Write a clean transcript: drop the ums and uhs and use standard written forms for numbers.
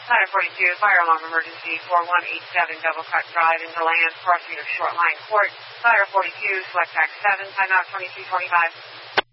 Ladder 42, fire alarm emergency, 4187 Double Cut Drive in DeLand, crossing of Short Line Court. Ladder 42, select tax 7, timeout 2225.